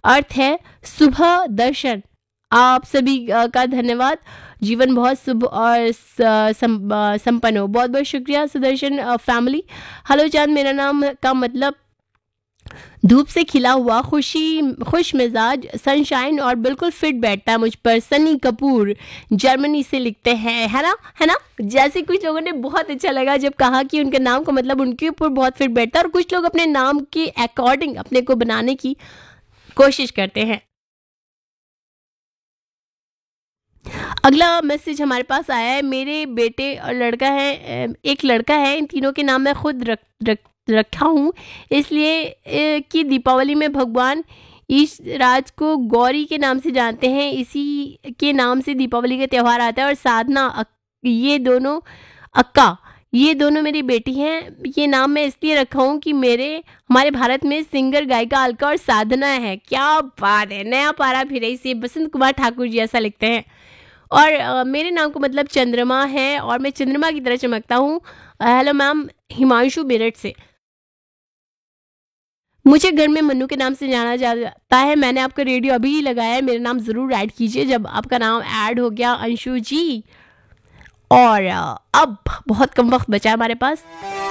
अर्थ है सुबह दर्शन। आप सभी का धन्यवाद। जीवन बहुत शुभ और संपन्न हो। बहुत बहुत शुक्रिया सुदर्शन फैमिली। हेलो चांद, मेरा नाम का मतलब धूप से खिला हुआ, खुश मिजाज, सनशाइन और बिल्कुल फिट बैठता है मुझ पर। सनी कपूर जर्मनी से लिखते हैं, है ना। जैसे कुछ लोगों ने बहुत अच्छा लगा जब कहा कि उनके नाम का मतलब उनके ऊपर बहुत फिट बैठता है, और कुछ लोग अपने नाम के अकॉर्डिंग अपने को बनाने की कोशिश करते हैं। अगला मैसेज हमारे पास आया है। मेरे बेटे और लड़का है, एक लड़का है, इन तीनों के नाम मैं खुद रखा हूँ, इसलिए कि दीपावली में भगवान ईश राज को गौरी के नाम से जानते हैं, इसी के नाम से दीपावली का त्यौहार आता है। और साधना ये दोनों अक्का, ये दोनों मेरी बेटी हैं। ये नाम मैं इसलिए रखा हूँ कि हमारे भारत में सिंगर गायिका अलका और साधना है। क्या बात है, नया पारा फिर से बसंत कुमार ठाकुर जी ऐसा लिखते हैं। और मेरे नाम का मतलब चंद्रमा है और मैं चंद्रमा की तरह चमकता हूँ। हेलो मैम, हिमांशु मेरठ से। मुझे घर में मन्नू के नाम से जाना जाता है। मैंने आपका रेडियो अभी ही लगाया है, मेरा नाम ज़रूर ऐड कीजिए जब आपका नाम ऐड हो गया अंशु जी। और अब बहुत कम वक्त बचा है हमारे पास।